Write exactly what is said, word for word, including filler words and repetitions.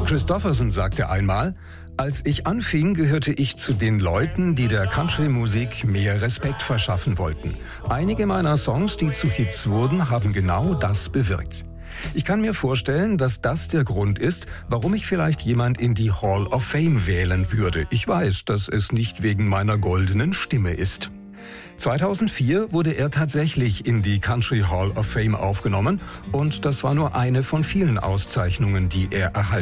Kristofferson sagte einmal: Als ich anfing, gehörte ich zu den Leuten, die der Country-Musik mehr Respekt verschaffen wollten. Einige meiner Songs, die zu Hits wurden, haben genau das bewirkt. Ich kann mir vorstellen, dass das der Grund ist, warum ich vielleicht jemand in die Hall of Fame wählen würde. Ich weiß, dass es nicht wegen meiner goldenen Stimme ist. zweitausendvier wurde er tatsächlich in die Country Hall of Fame aufgenommen und das war nur eine von vielen Auszeichnungen, die er erhalten